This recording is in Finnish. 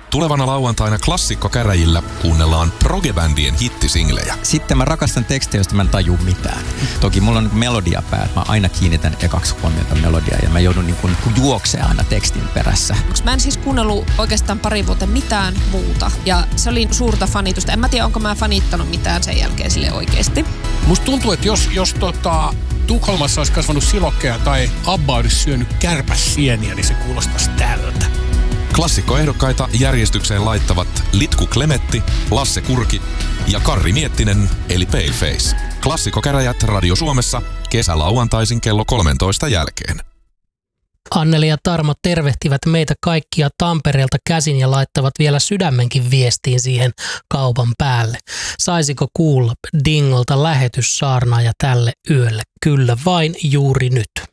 Tulevana lauantaina Klassikko-käräjillä kuunnellaan progebändien hittisinglejä. Sitten mä rakastan tekstejä, joista mä en taju mitään. Toki mulla on melodia päät. Mä aina kiinnitän ekaksi huomiota melodiaa ja mä joudun niin kuin juoksemaan aina tekstin perässä. Mä en siis kuunnellut oikeastaan pari vuotta mitään muuta. Ja se oli suurta fanitusta. En mä tiedä, onko mä fanittanut mitään sen jälkeen sille oikeasti. Musta tuntuu, että jos Tukholmassa olisi kasvanut silokkeja tai Abba olisi syönyt kärpäsieniä, niin se kuulostaisi tältä. Klassikkoehdokkaita järjestykseen laittavat Litku Klemetti, Lasse Kurki ja Karri Miettinen eli Paleface. Klassikkokäräjät Radio Suomessa kesälauantaisin kello 13 jälkeen. Anneli ja Tarmo tervehtivät meitä kaikkia Tampereelta käsin ja laittavat vielä sydämenkin viestiin siihen kaupan päälle. Saisiko kuulla Dingolta lähetyssaarnaaja tälle yölle? Kyllä vain juuri nyt.